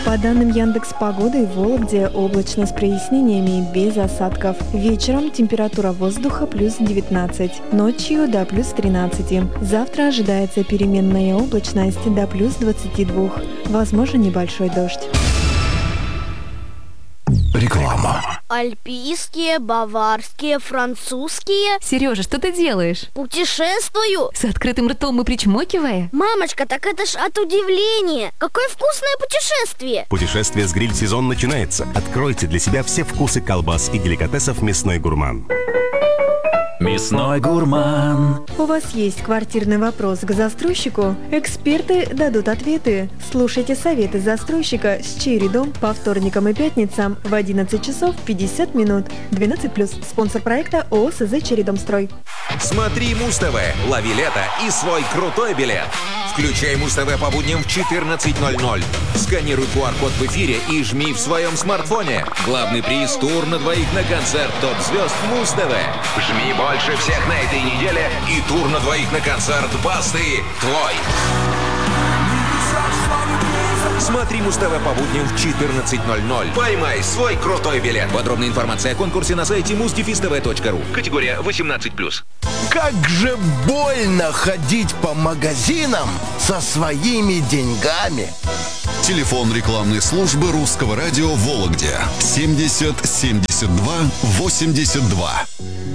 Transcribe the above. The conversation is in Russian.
По данным Яндекс.Погоды, в Вологде облачно с прояснениями, без осадков. Вечером температура воздуха плюс 19, ночью до плюс 13. Завтра ожидается переменная облачность до плюс 22. Возможен небольшой дождь. Реклама. Альпийские, баварские, французские. Сережа, что ты делаешь? Путешествую. С открытым ртом и причмокивая? Мамочка, так это ж от удивления. Какое вкусное путешествие. Путешествие с гриль-сезон начинается. Откройте для себя все вкусы колбас и деликатесов «Мясной гурман». Мясной гурман. У вас есть квартирный вопрос к застройщику? Эксперты дадут ответы. Слушайте советы застройщика с чередом по вторникам и пятницам в 11 часов 50 минут. 12+. Спонсор проекта ООО СЗ «Чередомстрой». Смотри Муз-ТВ, лови лето и свой крутой билет. Включай Муз-ТВ по будням в 14:00. Сканируй QR-код в эфире и жми в своем смартфоне. Главный приз — тур на двоих на концерт топ-звезд Муз-ТВ. Жми больше всех на этой неделе и тур на двоих на концерт Басты твой. Смотри Муз-ТВ по будням в 14:00. Поймай свой крутой билет. Подробная информация о конкурсе на сайте muzdefistv.ru. Категория 18+. Как же больно ходить по магазинам со своими деньгами. Телефон рекламной службы Русского радио в Вологде 70 72 82.